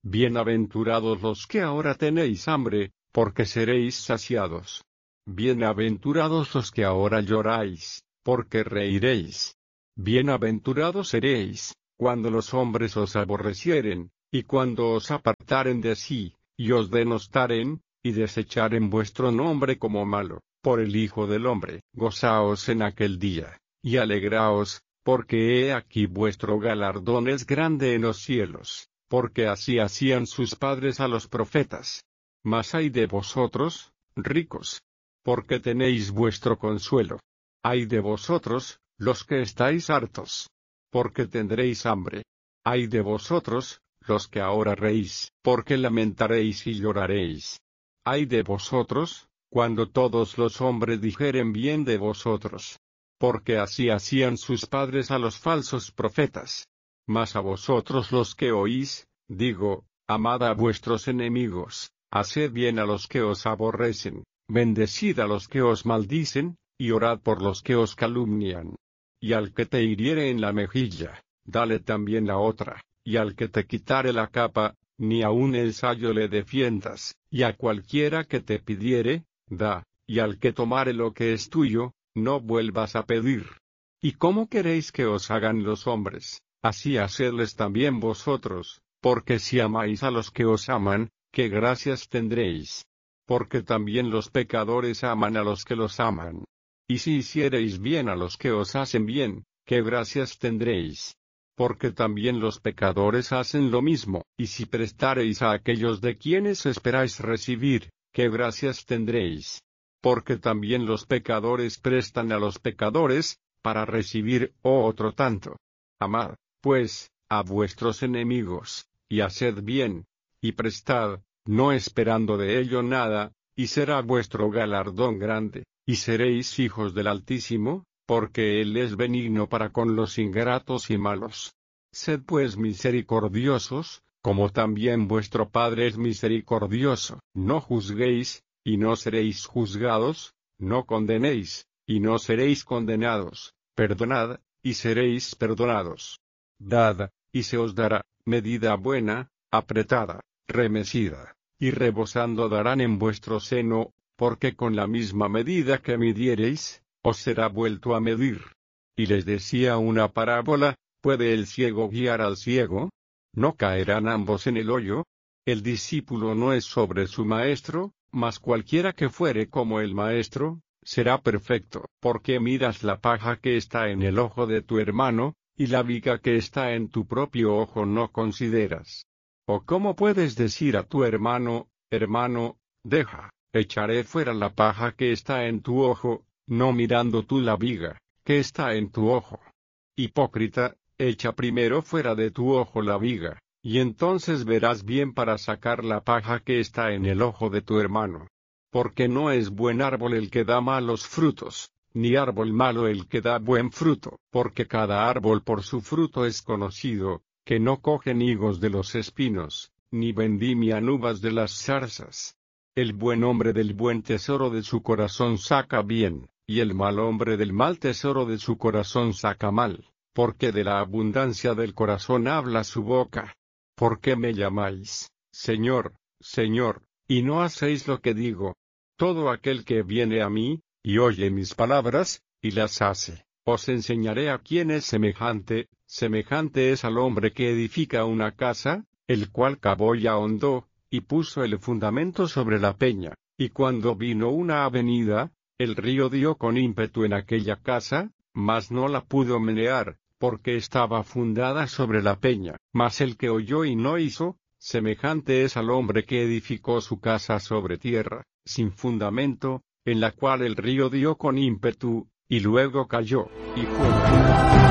Bienaventurados los que ahora tenéis hambre, porque seréis saciados. Bienaventurados los que ahora lloráis, porque reiréis. Bienaventurados seréis, cuando los hombres os aborrecieren, y cuando os apartaren de sí, y os denostaren, y desecharen vuestro nombre como malo, por el Hijo del Hombre. Gozaos en aquel día, y alegraos, porque he aquí vuestro galardón es grande en los cielos, porque así hacían sus padres a los profetas. Mas ay de vosotros, ricos, porque tenéis vuestro consuelo. Ay de vosotros, los que estáis hartos, porque tendréis hambre. Ay de vosotros, los que ahora reís, porque lamentaréis y lloraréis. Ay de vosotros, cuando todos los hombres dijeren bien de vosotros, porque así hacían sus padres a los falsos profetas. Mas a vosotros los que oís, digo, amad a vuestros enemigos, haced bien a los que os aborrecen, bendecid a los que os maldicen, y orad por los que os calumnian. Y al que te hiriere en la mejilla, dale también la otra, y al que te quitare la capa, ni aun el sayo le defiendas, y a cualquiera que te pidiere, da, y al que tomare lo que es tuyo, no vuelvas a pedir. ¿Y cómo queréis que os hagan los hombres? Así hacedles también vosotros, porque si amáis a los que os aman, ¿qué gracias tendréis? Porque también los pecadores aman a los que los aman. Y si hiciereis bien a los que os hacen bien, ¿qué gracias tendréis? Porque también los pecadores hacen lo mismo. Y si prestareis a aquellos de quienes esperáis recibir, ¿qué gracias tendréis? Porque también los pecadores prestan a los pecadores, para recibir otro tanto. Amad, pues, a vuestros enemigos, y haced bien, y prestad, no esperando de ello nada, y será vuestro galardón grande, y seréis hijos del Altísimo, porque Él es benigno para con los ingratos y malos. Sed pues misericordiosos, como también vuestro Padre es misericordioso. No juzguéis, y no seréis juzgados, no condenéis, y no seréis condenados, perdonad, y seréis perdonados. Dad, y se os dará, medida buena, apretada, remecida, y rebosando darán en vuestro seno, porque con la misma medida que midiereis, os será vuelto a medir. Y les decía una parábola: ¿puede el ciego guiar al ciego? ¿No caerán ambos en el hoyo? El discípulo no es sobre su maestro, mas cualquiera que fuere como el maestro, será perfecto. Porque miras la paja que está en el ojo de tu hermano, y la viga que está en tu propio ojo no consideras. ¿O cómo puedes decir a tu hermano, hermano, deja, echaré fuera la paja que está en tu ojo, no mirando tú la viga que está en tu ojo? Hipócrita, echa primero fuera de tu ojo la viga, y entonces verás bien para sacar la paja que está en el ojo de tu hermano. Porque no es buen árbol el que da malos frutos, ni árbol malo el que da buen fruto. Porque cada árbol por su fruto es conocido, que no cogen higos de los espinos, ni vendimian uvas de las zarzas. El buen hombre del buen tesoro de su corazón saca bien, y el mal hombre del mal tesoro de su corazón saca mal, porque de la abundancia del corazón habla su boca. ¿Por qué me llamáis, Señor, Señor, y no hacéis lo que digo? Todo aquel que viene a mí, y oye mis palabras, y las hace, os enseñaré a quién es semejante. Semejante es al hombre que edifica una casa, el cual cavó y ahondó, y puso el fundamento sobre la peña, y cuando vino una avenida, el río dio con ímpetu en aquella casa, mas no la pudo menear, porque estaba fundada sobre la peña. Mas el que oyó y no hizo, semejante es al hombre que edificó su casa sobre tierra, sin fundamento, en la cual el río dio con ímpetu, y luego cayó, y fue.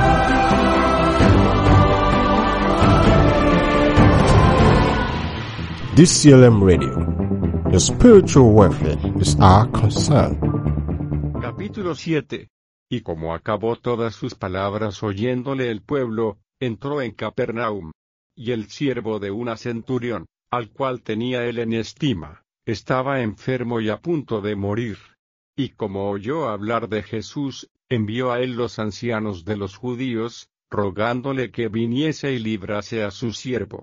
DCLM Radio. Your spiritual welfare is our concern. Capítulo 7. Y como acabó todas sus palabras oyéndole el pueblo, entró en Capernaum. Y el siervo de una centurión, al cual tenía él en estima, estaba enfermo y a punto de morir. Y como oyó hablar de Jesús, envió a él los ancianos de los judíos, rogándole que viniese y librase a su siervo.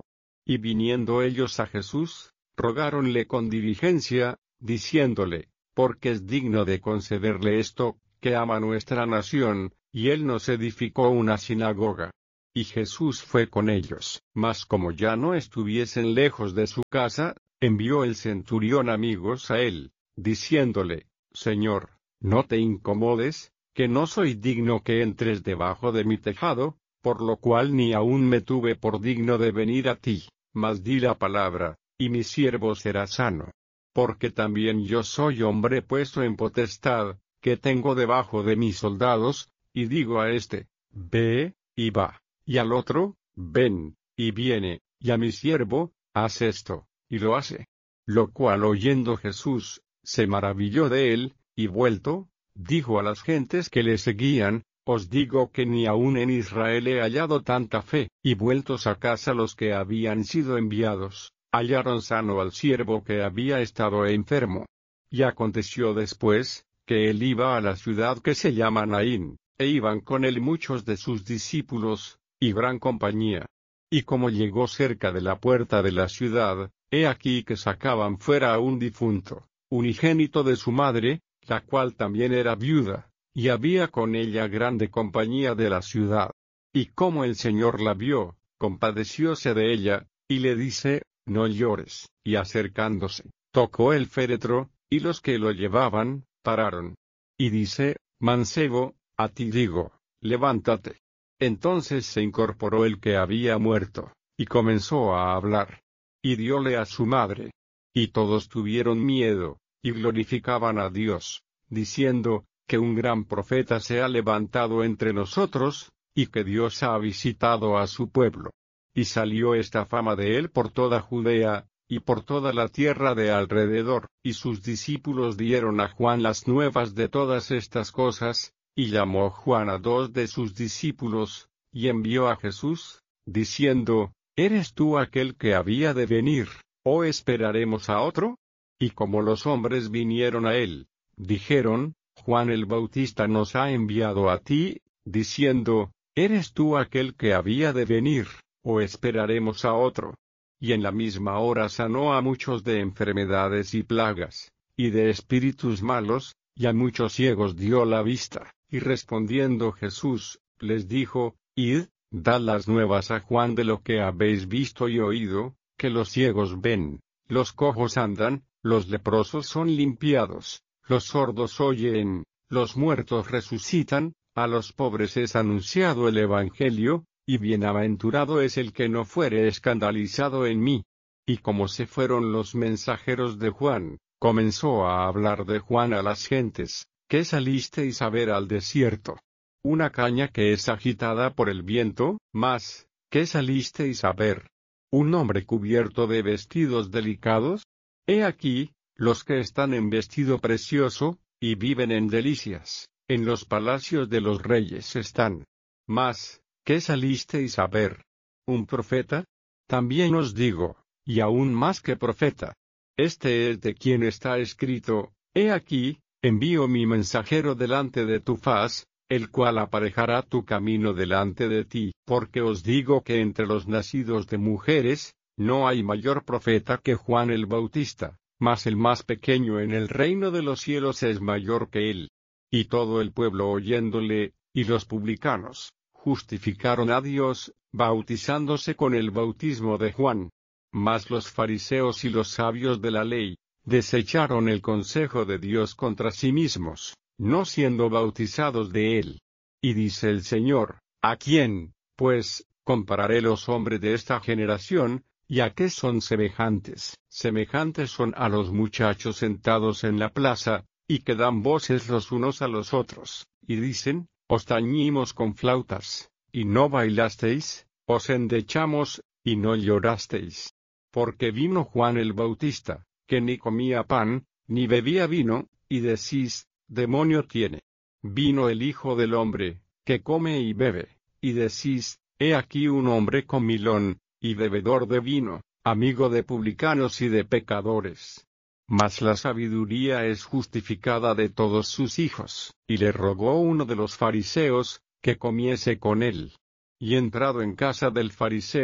Y viniendo ellos a Jesús, rogáronle con diligencia, diciéndole, porque es digno de concederle esto, que ama nuestra nación, y él nos edificó una sinagoga. Y Jesús fue con ellos, mas como ya no estuviesen lejos de su casa, envió el centurión amigos a él, diciéndole, Señor, no te incomodes, que no soy digno que entres debajo de mi tejado, por lo cual ni aun me tuve por digno de venir a ti, mas di la palabra, y mi siervo será sano. Porque también yo soy hombre puesto en potestad, que tengo debajo de mis soldados, y digo a este, ve, y va, y al otro, ven, y viene, y a mi siervo, haz esto, y lo hace. Lo cual oyendo Jesús, se maravilló de él, y vuelto, dijo a las gentes que le seguían, os digo que ni aun en Israel he hallado tanta fe. Y vueltos a casa los que habían sido enviados, hallaron sano al siervo que había estado enfermo. Y aconteció después, que él iba a la ciudad que se llama Naín, e iban con él muchos de sus discípulos, y gran compañía. Y como llegó cerca de la puerta de la ciudad, he aquí que sacaban fuera a un difunto, unigénito de su madre, la cual también era viuda, y había con ella grande compañía de la ciudad. Y como el Señor la vio, compadecióse de ella, y le dice, no llores, y acercándose, tocó el féretro, y los que lo llevaban, pararon. Y dice, mancebo, a ti digo, levántate. Entonces se incorporó el que había muerto, y comenzó a hablar. Y dióle a su madre. Y todos tuvieron miedo, y glorificaban a Dios, diciendo, que un gran profeta se ha levantado entre nosotros, y que Dios ha visitado a su pueblo. Y salió esta fama de él por toda Judea, y por toda la tierra de alrededor, y sus discípulos dieron a Juan las nuevas de todas estas cosas, y llamó Juan a 2 de sus discípulos, y envió a Jesús, diciendo, ¿eres tú aquel que había de venir, o esperaremos a otro? Y como los hombres vinieron a él, dijeron, Juan el Bautista nos ha enviado a ti, diciendo, ¿eres tú aquel que había de venir, o esperaremos a otro? Y en la misma hora sanó a muchos de enfermedades y plagas, y de espíritus malos, y a muchos ciegos dio la vista. Y respondiendo Jesús, les dijo, id, dad las nuevas a Juan de lo que habéis visto y oído, que los ciegos ven, los cojos andan, los leprosos son limpiados, los sordos oyen, los muertos resucitan, a los pobres es anunciado el Evangelio, y bienaventurado es el que no fuere escandalizado en mí. Y como se fueron los mensajeros de Juan, comenzó a hablar de Juan a las gentes. ¿Qué salisteis a ver al desierto? ¿Una caña que es agitada por el viento? Mas, ¿qué salisteis a ver? ¿Un hombre cubierto de vestidos delicados? He aquí, los que están en vestido precioso, y viven en delicias, en los palacios de los reyes están. Mas, ¿qué salisteis a ver? ¿Un profeta? También os digo, y aún más que profeta. Este es de quien está escrito, he aquí, envío mi mensajero delante de tu faz, el cual aparejará tu camino delante de ti. Porque os digo que entre los nacidos de mujeres, no hay mayor profeta que Juan el Bautista, mas el más pequeño en el reino de los cielos es mayor que él. Y todo el pueblo oyéndole, y los publicanos, justificaron a Dios, bautizándose con el bautismo de Juan. Mas los fariseos y los sabios de la ley, desecharon el consejo de Dios contra sí mismos, no siendo bautizados de él. Y dice el Señor, ¿a quién, pues, compararé los hombres de esta generación, y a qué son semejantes? Semejantes son a los muchachos sentados en la plaza, y que dan voces los unos a los otros, y dicen, os tañimos con flautas, y no bailasteis, os endechamos, y no llorasteis. Porque vino Juan el Bautista, que ni comía pan, ni bebía vino, y decís, demonio tiene. Vino el Hijo del Hombre, que come y bebe, y decís, he aquí un hombre comilón, y bebedor de vino, amigo de publicanos y de pecadores. Mas la sabiduría es justificada de todos sus hijos. Y le rogó uno de los fariseos, que comiese con él. Y entrado en casa del fariseo,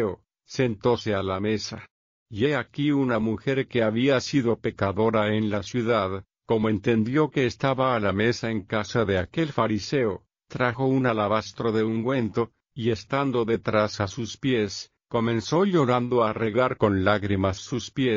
sentóse a la mesa. Y he aquí una mujer que había sido pecadora en la ciudad, como entendió que estaba a la mesa en casa de aquel fariseo, trajo un alabastro de ungüento, y estando detrás a sus pies, comenzó llorando a regar con lágrimas sus pies,